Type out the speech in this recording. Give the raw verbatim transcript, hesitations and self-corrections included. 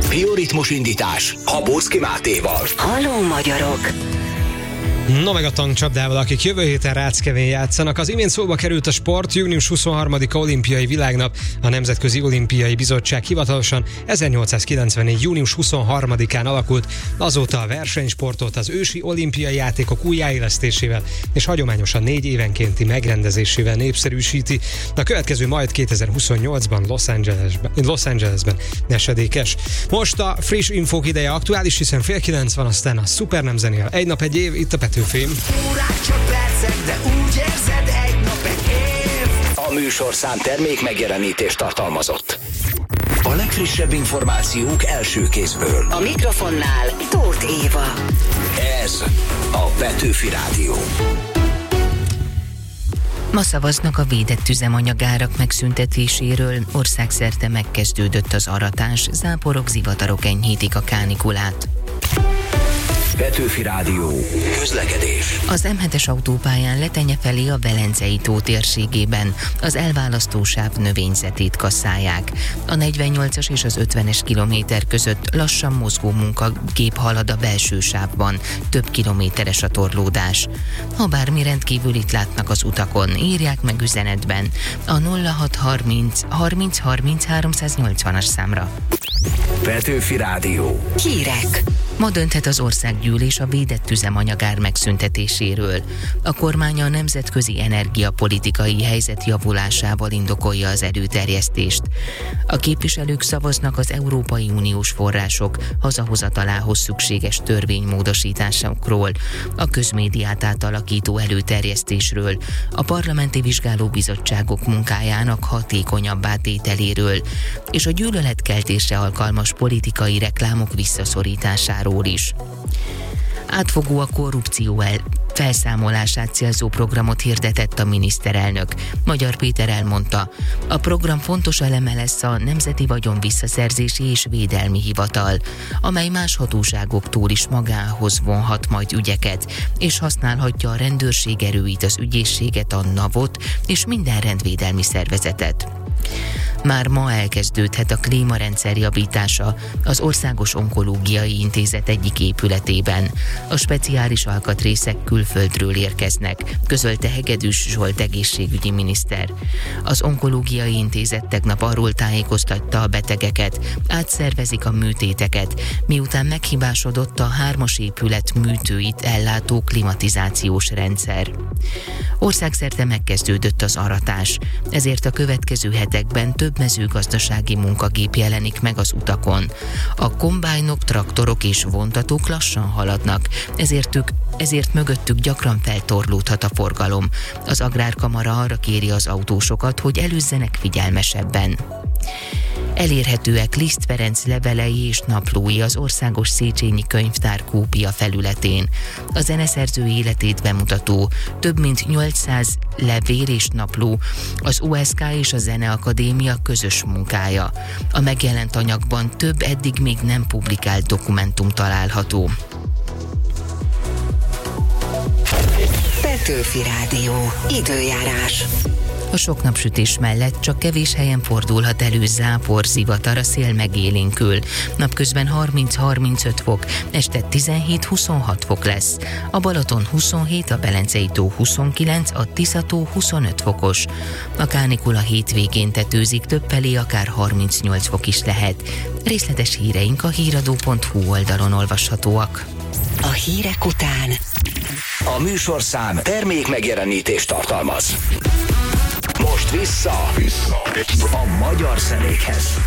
Bioritmus indítás Habóczky Mátéval. Halló magyarok! No meg a tankcsapdával, akik jövő héten Ráckevén játszanak. Az imént szóba került a sport, június huszonharmadika olimpiai világnap, a Nemzetközi Olimpiai Bizottság hivatalosan ezernyolcszázkilencvennégy. június huszonharmadikán alakult, azóta a versenysportot az ősi olimpiai játékok újjáélesztésével és hagyományosan négy évenkénti megrendezésével népszerűsíti. A következő majd kétezer-huszonnyolcban Los Angelesben, Los Angelesben esedékes. Most a friss infók ideje aktuális, hiszen fél kilenc van, aztán a szupernemzenél egy nap egy év, itt a Petőfém. Órák csak percek, de úgy érzed, egy nap egy év. A műsorszám termék megjelenítést tartalmazott. A legfrissebb információk első kézből. A mikrofonnál Tóth Éva. Ez a Petőfi Rádió. Ma szavaznak a védett üzemanyagárak megszüntetéséről, országszerte megkezdődött az aratás, záporok, zivatarok enyhítik a kánikulát. Petőfi Rádió. Közlekedés. Az em hetes autópályán Letenye felé a Velencei tó térségében az elválasztósáv növényzetét kasszálják. A negyvennyolcas és az ötvenes kilométer között lassan mozgó munkagép halad a belső sávban, több kilométeres a torlódás. Ha bármi rendkívülit látnak az utakon, írják meg üzenetben a nulla hat harminc harminc harminc háromszáznyolcvanas számra. Petőfi Rádió. Hírek. Ma dönthet az országgyűlés a védett üzemanyagár megszüntetéséről. A kormány a nemzetközi energiapolitikai helyzet javulásával indokolja az előterjesztést. A képviselők szavaznak az Európai Uniós források hazahozatalához szükséges törvénymódosításokról, a közmédiát átalakító előterjesztésről, a parlamenti vizsgálóbizottságok munkájának hatékonyabb átételéről, és a gyűlöletkeltésre alkalmas politikai reklámok visszaszorításáról is. Átfogó a korrupció el felszámolását célzó programot hirdetett a miniszterelnök. Magyar Péter elmondta, a program fontos eleme lesz a Nemzeti Vagyon Visszaszerzési és Védelmi Hivatal, amely más hatóságoktól is magához vonhat majd ügyeket, és használhatja a rendőrség erőit, az ügyészséget, a navot és minden rendvédelmi szervezetet. Már ma elkezdődhet a klímarendszer javítása az Országos Onkológiai Intézet egyik épületében. A speciális alkatrészek külföldről érkeznek, közölte Hegedűs Zsolt egészségügyi miniszter. Az Onkológiai Intézet tegnap arról tájékoztatta a betegeket, átszervezik a műtéteket, miután meghibásodott a hármas épület műtőit ellátó klimatizációs rendszer. Országszerte megkezdődött az aratás, ezért a következő hetekben több mezőgazdasági munkagép jelenik meg az utakon. A kombájnok, traktorok és vontatók lassan haladnak, ezért, ők, ezért mögöttük gyakran feltorlódhat a forgalom. Az Agrárkamara arra kéri az autósokat, hogy előzzenek figyelmesebben. Elérhetőek Liszt Ferenc levelei és naplói az Országos Széchenyi Könyvtár kópia felületén. A zeneszerző életét bemutató több mint nyolcszáz levél és napló az o es ká és a Zeneakadémia közös munkája. A megjelent anyagban több eddig még nem publikált dokumentum található. Petőfi Rádió. Időjárás. A sok napsütés mellett csak kevés helyen fordulhat elő zápor, zivatar, a szél megélénkül. Napközben harminc-harmincöt fok, este tizenhét-huszonhat fok lesz. A Balaton huszonhét, a Velencei tó huszonkilenc, a Tisza tó huszonöt fokos. A kánikula hétvégén tetőzik, többfelé akár harmincnyolc fok is lehet. Részletes híreink a híradó pont hu oldalon olvashatóak. A hírek után A műsorszám termék megjelenítést tartalmaz. Most vissza, vissza a magyar zenékhez.